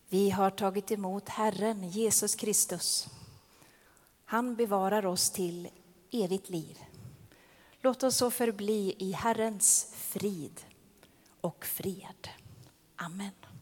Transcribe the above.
Vi har tagit emot Herren Jesus Kristus. Han bevarar oss till evigt liv. Låt oss så förbli i Herrens frid och fred. Amen.